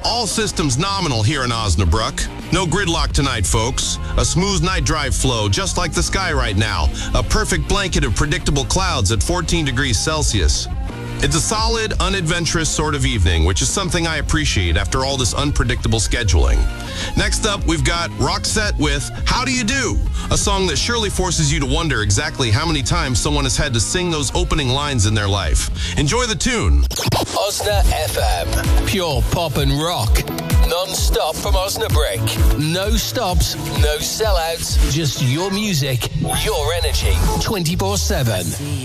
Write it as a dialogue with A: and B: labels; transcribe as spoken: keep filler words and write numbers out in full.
A: All systems nominal here in Osnabrück. No gridlock tonight, folks. A smooth night drive flow, just like the sky right now. A perfect blanket of predictable clouds at fourteen degrees Celsius. It's a solid, unadventurous sort of evening, which is something I appreciate after all this unpredictable scheduling. Next up, we've got Roxette with How Do You Do? A song that surely forces you to wonder exactly how many times someone has had to sing those opening lines in their life. Enjoy the tune.
B: Osna F M. Pure pop and rock. Non-stop from Osnabrück. No stops, no sellouts, just your music, your energy, twenty-four seven.